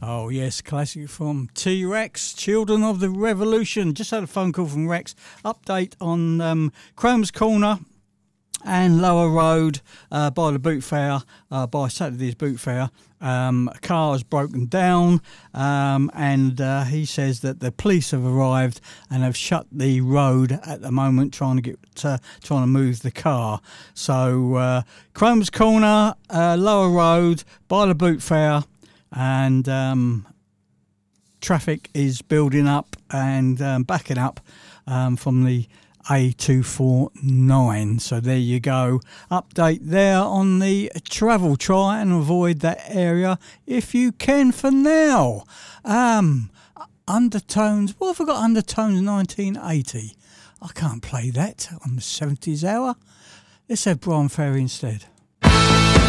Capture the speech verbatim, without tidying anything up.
Oh yes, classic from T-Rex, Children of the Revolution. Just had a phone call from Rex. Update on um, Cromer's Corner and Lower Road uh, by the boot fair, uh, by Saturday's boot fair. Um, a car has broken down, um, and uh, he says that the police have arrived and have shut the road at the moment, trying to get uh, trying to move the car. So uh, Cromer's Corner, uh, Lower Road by the boot fair, and um, traffic is building up and um, backing up um, from the A two forty-nine. So there you go. Update there on the travel. Try and avoid that area if you can for now. Um, Undertones. What have I got? Undertones nineteen eighty. I can't play that on the seventies hour. Let's have Brian Ferry instead.